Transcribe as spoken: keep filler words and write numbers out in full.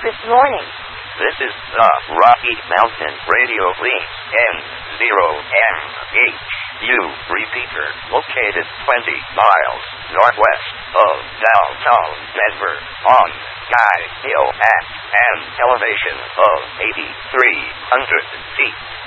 this morning. This is the Rocky Mountain Radio Link N zero M H U repeater, located twenty miles northwest of downtown Denver, on Sky Hill at an elevation of eighty-three hundred feet.